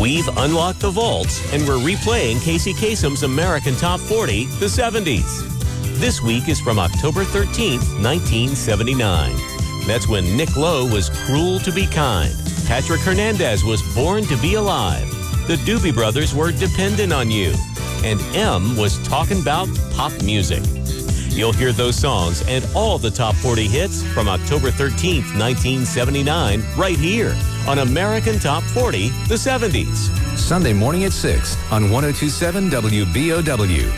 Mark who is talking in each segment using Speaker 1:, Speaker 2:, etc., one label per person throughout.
Speaker 1: We've unlocked the vaults and we're replaying Casey Kasem's American Top 40, the 70s. This week is from October 13th, 1979. That's when Nick Lowe was Cruel to Be Kind. Patrick Hernandez was Born to Be Alive. The Doobie Brothers were Dependent on You. And M was Talking About Pop Music. You'll hear those songs and all the top 40 hits from October 13th, 1979, right here on American Top 40, the 70s.
Speaker 2: Sunday morning at 6 on 1027 WBOW.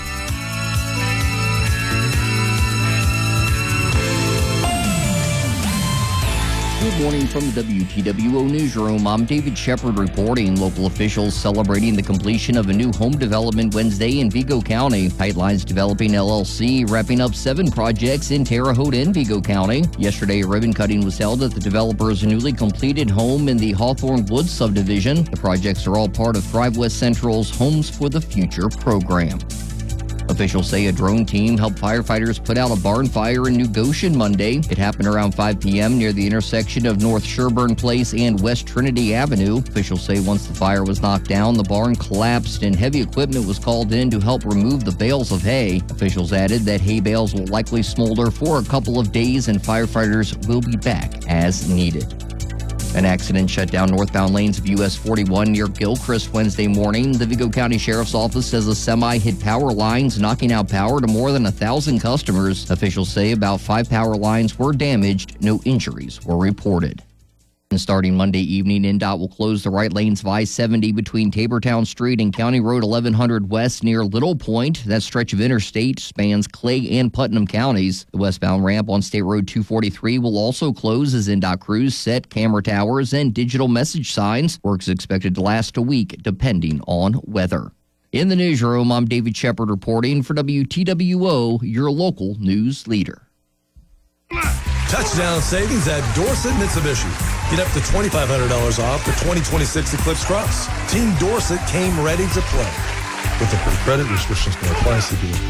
Speaker 3: Good morning from the WTWO Newsroom. I'm David Shepard reporting. Local officials celebrating the completion of a new home development Wednesday in Vigo County. Heightlines Developing LLC wrapping up 7 projects in Terre Haute and Vigo County. Yesterday, a ribbon cutting was held at the developer's newly completed home in the Hawthorne Woods subdivision. The projects are all part of Thrive West Central's Homes for the Future program. Officials say a drone team helped firefighters put out a barn fire in New Goshen Monday. It happened around 5 p.m. near the intersection of North Sherburne Place and West Trinity Avenue. Officials say once the fire was knocked down, the barn collapsed and heavy equipment was called in to help remove the bales of hay. Officials added that hay bales will likely smolder for a couple of days and firefighters will be back as needed. An accident shut down northbound lanes of US 41 near Gilchrist Wednesday morning. The Vigo County Sheriff's Office says a semi hit power lines, knocking out power to more than 1,000 customers. Officials say about 5 power lines were damaged. No injuries were reported. And starting Monday evening, NDOT will close the right lanes of I-70 between Tabortown Street and County Road 1100 West near Little Point. That stretch of interstate spans Clay and Putnam counties. The westbound ramp on State Road 243 will also close as NDOT crews set camera towers and digital message signs. Work's expected to last a week, depending on weather. In the newsroom, I'm David Shepard reporting for WTWO, your local news leader.
Speaker 4: Touchdown savings at Dorset Mitsubishi. Get up to $2,500 off the 2026 Eclipse Cross. Team Dorset came ready to play. With the credit restrictions may apply.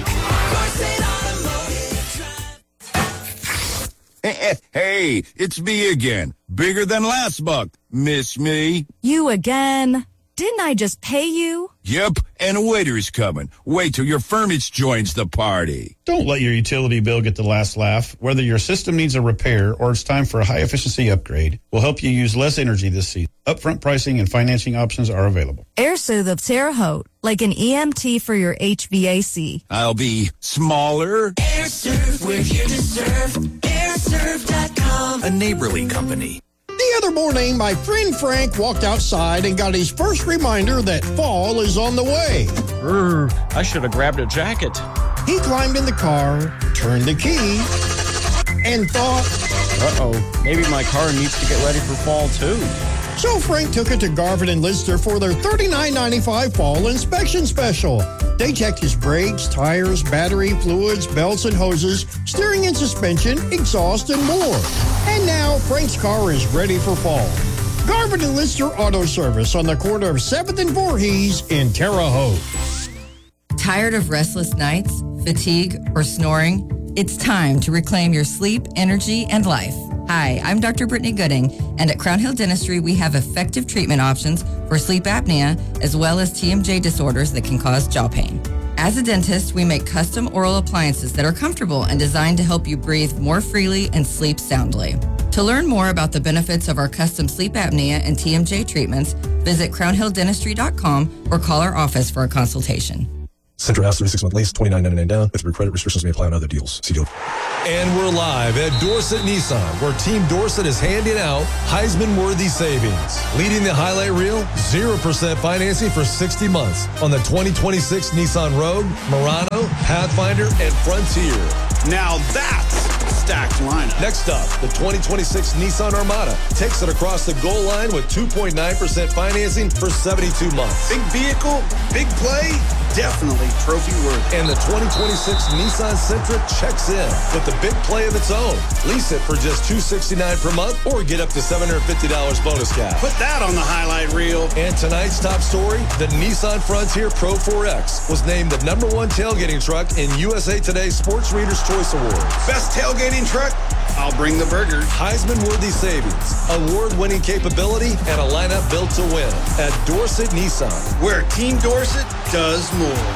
Speaker 5: Hey, it's me again. Bigger than last buck. Miss me?
Speaker 6: You again? Didn't I just pay you?
Speaker 5: Yep, and a waiter's coming. Wait till your furnace joins the party.
Speaker 7: Don't let your utility bill get the last laugh. Whether your system needs a repair or it's time for a high-efficiency upgrade, we'll help you use less energy this season. Upfront pricing and financing options are available.
Speaker 6: Air Soothe of Terre Haute, like an EMT for your HVAC.
Speaker 5: I'll be smaller.
Speaker 8: Air Serve, we're here to serve. AirServe.com.
Speaker 2: A neighborly company.
Speaker 9: The other morning, my friend Frank walked outside and got his first reminder that fall is on the way.
Speaker 10: I should have grabbed a jacket.
Speaker 9: He climbed in the car, turned the key, and thought,
Speaker 10: Uh-oh, maybe my car needs to get ready for fall, too.
Speaker 9: So Frank took it to Garvin and Lister for their $39.95 fall inspection special. They checked his brakes, tires, battery, fluids, belts and hoses, steering and suspension, exhaust, and more. And now Frank's car is ready for fall. Garvin and Lister Auto Service on the corner of 7th and Voorhees in Terre Haute.
Speaker 11: Tired of restless nights, fatigue, or snoring? It's time to reclaim your sleep, energy, and life. Hi, I'm Dr. Brittany Gooding, and at Crown Hill Dentistry, we have effective treatment options for sleep apnea, as well as TMJ disorders that can cause jaw pain. As a dentist, we make custom oral appliances that are comfortable and designed to help you breathe more freely and sleep soundly. To learn more about the benefits of our custom sleep apnea and TMJ treatments, visit crownhilldentistry.com or call our office for a consultation.
Speaker 4: Centra House 36-month lease, $29.99 down. With credit restrictions may apply on other deals. See deal. And we're live at Dorset Nissan, where Team Dorset is handing out Heisman-worthy savings. Leading the highlight reel, 0% financing for 60 months on the 2026 Nissan Rogue, Murano, Pathfinder, and Frontier.
Speaker 12: Now that's stacked lineup.
Speaker 4: Next up, the 2026 Nissan Armada takes it across the goal line with 2.9% financing for 72 months.
Speaker 12: Big vehicle, big play, definitely trophy worthy.
Speaker 4: And the 2026 Nissan Sentra checks in with the big play of its own. Lease it for just $269 per month or get up to $750 bonus cash.
Speaker 12: Put that on the highlight reel.
Speaker 4: And tonight's top story, the Nissan Frontier Pro 4X was named the #1 tailgating truck in USA Today Sports Reader's Choice Awards.
Speaker 12: Best tailgating truck? I'll bring the burgers.
Speaker 4: Heisman-worthy savings, award-winning capability, and a lineup built to win at Dorset Nissan,
Speaker 12: where Team Dorset does more.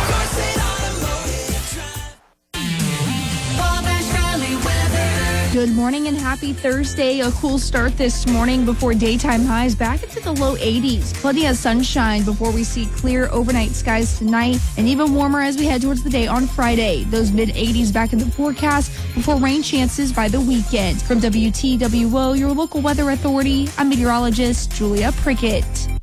Speaker 13: Good morning and happy Thursday. A cool start this morning before daytime highs back into the low 80s. Plenty of sunshine before we see clear overnight skies tonight, and even warmer as we head towards the day on Friday. Those mid-80s back in the forecast before rain chances by the weekend. From WTWO, your local weather authority, I'm meteorologist Julia Prickett.